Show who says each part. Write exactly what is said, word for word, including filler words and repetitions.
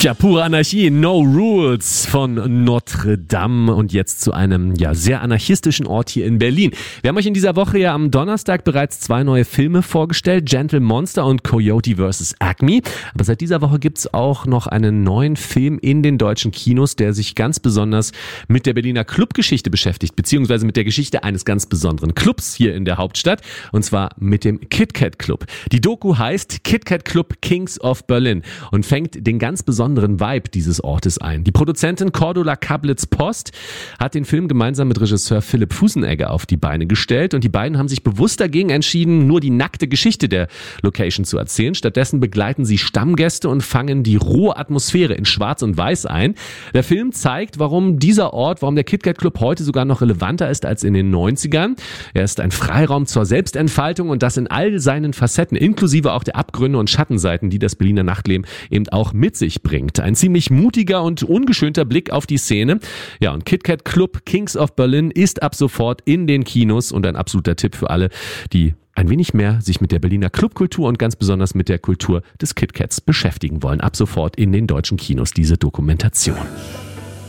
Speaker 1: Tja, pure Anarchie, No Rules von Notre Dame und jetzt zu einem ja sehr anarchistischen Ort hier in Berlin. Wir haben euch in dieser Woche ja am Donnerstag bereits zwei neue Filme vorgestellt, Gentle Monster und Coyote versus. Acme. Aber seit dieser Woche gibt's auch noch einen neuen Film in den deutschen Kinos, der sich ganz besonders mit der Berliner Clubgeschichte beschäftigt, beziehungsweise mit der Geschichte eines ganz besonderen Clubs hier in der Hauptstadt, und zwar mit dem KitKat Club. Die Doku heißt KitKat Club Kings of Berlin und fängt den ganz besonderen Vibe dieses Ortes ein. Die Produzentin Cordula Kablitz-Post hat den Film gemeinsam mit Regisseur Philipp Fusenegger auf die Beine gestellt und die beiden haben sich bewusst dagegen entschieden, nur die nackte Geschichte der Location zu erzählen. Stattdessen begleiten sie Stammgäste und fangen die rohe Atmosphäre in Schwarz und Weiß ein. Der Film zeigt, warum dieser Ort, warum der KitKat Club heute sogar noch relevanter ist als in den neunzigern. Er ist ein Freiraum zur Selbstentfaltung und das in all seinen Facetten, inklusive auch der Abgründe und Schattenseiten, die das Berliner Nachtleben eben auch mit sich bringt. Ein ziemlich mutiger und ungeschönter Blick auf die Szene. Ja, und KitKat Club Kings of Berlin ist ab sofort in den Kinos und ein absoluter Tipp für alle, die ein wenig mehr sich mit der Berliner Clubkultur und ganz besonders mit der Kultur des KitKats beschäftigen wollen. Ab sofort in den deutschen Kinos diese Dokumentation.